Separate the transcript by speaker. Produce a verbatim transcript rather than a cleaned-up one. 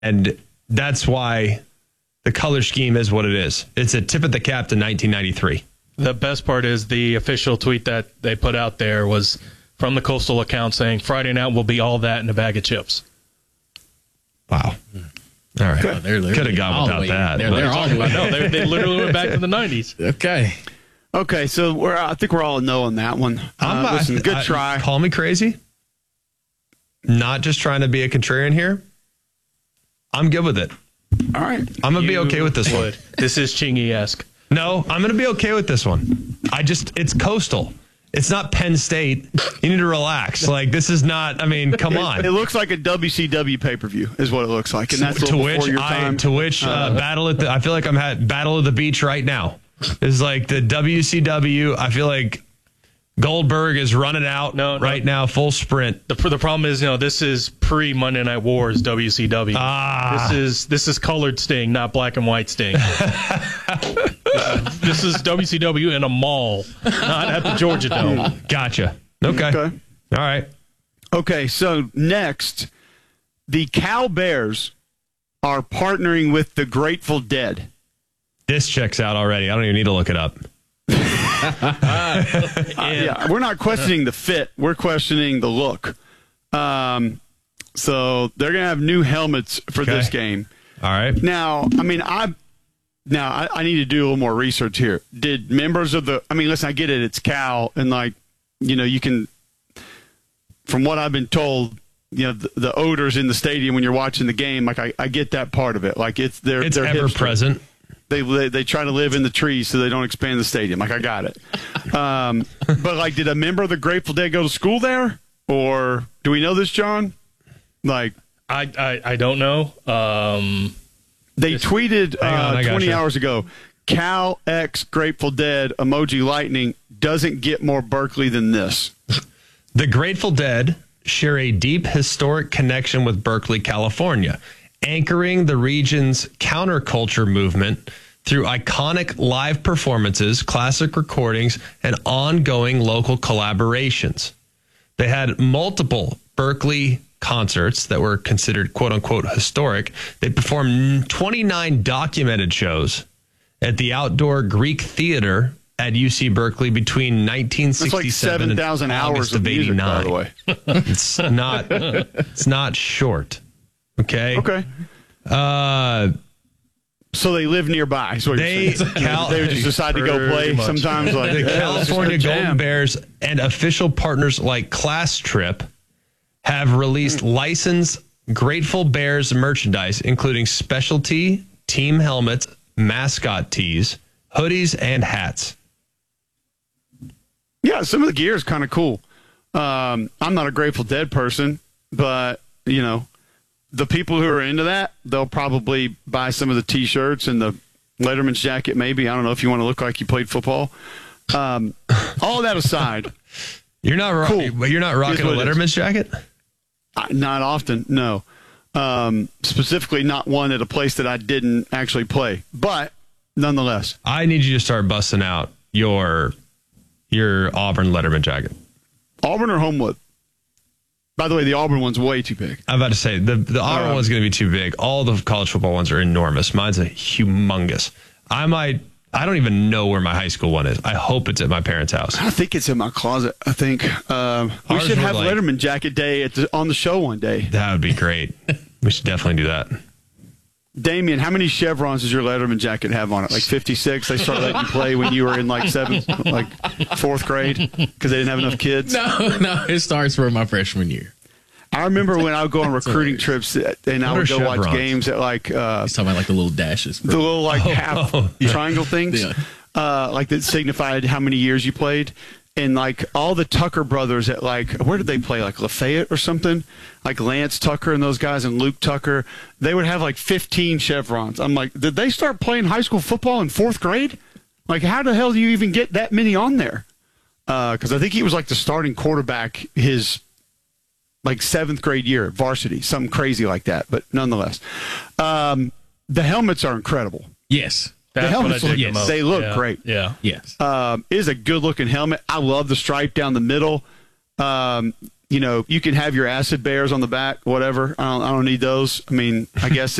Speaker 1: And that's why the color scheme is what it is. It's a tip of the cap to nineteen ninety-three.
Speaker 2: The best part is the official tweet that they put out there was from the Coastal account saying Friday night will be all that in a bag of chips.
Speaker 1: Wow. All right.
Speaker 3: Oh,
Speaker 1: could have gone without that.
Speaker 3: They're, they're all the way.
Speaker 2: No, they literally went back to the nineties.
Speaker 3: Okay.
Speaker 4: Okay, so we're, I think we're all a no on that one. Uh,
Speaker 1: I'm,
Speaker 4: listen, good
Speaker 1: I,
Speaker 4: try.
Speaker 1: Call me crazy. Not just trying to be a contrarian here. I'm good with it.
Speaker 4: All right.
Speaker 1: I'm going to be okay with this
Speaker 2: would.
Speaker 1: one.
Speaker 2: This is Chingy-esque.
Speaker 1: No, I'm going to be okay with this one. I just, it's Coastal. It's not Penn State. You need to relax. Like, this is not, I mean, come on.
Speaker 4: It, it looks like a W C W pay-per-view is what it looks like. And that's
Speaker 1: to,
Speaker 4: a little
Speaker 1: which
Speaker 4: before your
Speaker 1: I,
Speaker 4: time.
Speaker 1: to which uh, uh, battle at the, I feel like I'm at Battle of the Beach right now. It's like the W C W. I feel like Goldberg is running out
Speaker 2: no, no.
Speaker 1: right now, full sprint.
Speaker 2: The, the problem is, you know, this is pre Monday Night Wars W C W.
Speaker 1: Ah.
Speaker 2: This is this is colored Sting, not black and white Sting. This is W C W in a mall, not at the Georgia Dome.
Speaker 1: Gotcha. Okay.
Speaker 4: Okay.
Speaker 1: All right.
Speaker 4: Okay, so next, the Cal Bears are partnering with the Grateful Dead.
Speaker 1: This checks out already. I don't even need to look it up.
Speaker 4: Uh, yeah, we're not questioning the fit. We're questioning the look. Um, so they're going to have new helmets for
Speaker 1: Okay.
Speaker 4: this game.
Speaker 1: All right.
Speaker 4: Now, I mean, I now I, I need to do a little more research here. Did members of the? I mean, listen, I get it. It's Cal, and like, you know, you can. From what I've been told, you know, the, the odors in the stadium when you're watching the game, like I, I get that part of it. Like it's their
Speaker 1: It's
Speaker 4: their
Speaker 1: ever
Speaker 4: hipster.
Speaker 1: present.
Speaker 4: They, they they try to live in the trees so they don't expand the stadium. Like I got it. Um, but like, did a member of the Grateful Dead go to school there, or do we know this, John? Like,
Speaker 2: I I, I don't know. Um,
Speaker 4: they tweeted
Speaker 1: Hang on,
Speaker 4: uh,
Speaker 1: I
Speaker 4: twenty
Speaker 1: gotcha.
Speaker 4: hours ago. Cal X Grateful Dead emoji lightning doesn't get more Berkeley than this.
Speaker 1: The Grateful Dead share a deep historic connection with Berkeley, California, anchoring the region's counterculture movement through iconic live performances, classic recordings, and ongoing local collaborations. They had multiple Berkeley concerts that were considered quote-unquote historic. They performed twenty-nine documented shows at the Outdoor Greek Theater at U C Berkeley between nineteen
Speaker 4: That's like
Speaker 1: sixty-seven
Speaker 4: seven thousand
Speaker 1: and
Speaker 4: hours
Speaker 1: August
Speaker 4: of
Speaker 1: of
Speaker 4: music, by
Speaker 1: eighty-nine.
Speaker 4: the way.
Speaker 1: It's not. It's not short. Okay.
Speaker 4: Okay.
Speaker 1: Uh,
Speaker 4: So they live nearby. Is what
Speaker 1: They-
Speaker 4: you're saying.
Speaker 1: Cal-
Speaker 4: they would just decide to go
Speaker 2: Pretty
Speaker 4: play
Speaker 2: much.
Speaker 4: sometimes. Like
Speaker 1: the
Speaker 4: yeah, let's just go
Speaker 1: California
Speaker 4: jam.
Speaker 1: Golden Bears and official partners like Class Trip have released licensed Grateful Bears merchandise, including specialty team helmets, mascot tees, hoodies, and hats.
Speaker 4: Yeah, some of the gear is kind of cool. Um, I'm not a Grateful Dead person, but, you know, the people who are into that, they'll probably buy some of the T-shirts and the Letterman's jacket maybe. I don't know if you want to look like you played football. Um, all that aside,
Speaker 1: You're not ro-
Speaker 4: Cool.
Speaker 1: You're not rocking a
Speaker 4: Here's what it is.
Speaker 1: Letterman's jacket?
Speaker 4: I- not often, no. Um, specifically not one at a place that I didn't actually play. But, nonetheless.
Speaker 1: I need you to start busting out your your Auburn Letterman jacket.
Speaker 4: Auburn or Homewood? By the way, the Auburn one's way too big.
Speaker 1: I'm about to say the the Auburn
Speaker 4: Um,
Speaker 1: one's going to be too big. All the college football ones are enormous. Mine's a humongous. I might. I don't even know where my high school one is. I hope it's at my parents' house.
Speaker 4: I think it's in my closet. I think um, we
Speaker 1: Ours
Speaker 4: should
Speaker 1: were
Speaker 4: have
Speaker 1: like-
Speaker 4: Letterman jacket day at the, on the show one day.
Speaker 1: That would be great. We should definitely do that.
Speaker 4: Damien, how many chevrons does your Letterman jacket have on it? Like fifty-six? They started letting you play when you were in like seventh, like fourth grade because they didn't have enough kids.
Speaker 3: No, no, it starts for my freshman year.
Speaker 4: I remember when I would go on recruiting trips and I
Speaker 1: What
Speaker 4: would
Speaker 1: are
Speaker 4: go watch
Speaker 1: chevrons?
Speaker 4: games at like uh,
Speaker 3: He's talking about like the little dashes.
Speaker 4: the little like half
Speaker 1: oh, yeah.
Speaker 4: triangle things,
Speaker 3: Yeah.
Speaker 4: uh, like that signified how many years you played. And like all the Tucker brothers at like, where did they play? Like Lafayette or something? Like Lance Tucker and those guys and Luke Tucker. They would have like fifteen chevrons. I'm like, did they start playing high school football in fourth grade? Like, how the hell do you even get that many on there? Because I think he was like the starting quarterback his like seventh grade year, varsity, something crazy like that. But nonetheless, um, the helmets are incredible.
Speaker 3: Yes.
Speaker 4: The
Speaker 2: That's what I
Speaker 4: helmets
Speaker 2: dig
Speaker 4: look,
Speaker 2: the most.
Speaker 4: they look
Speaker 2: Yeah.
Speaker 4: great.
Speaker 2: Yeah.
Speaker 3: Yes.
Speaker 4: Um, it is a good looking helmet. I love the stripe down the middle. Um, you know, you can have your acid bears on the back, whatever. I don't, I don't need those. I mean, I guess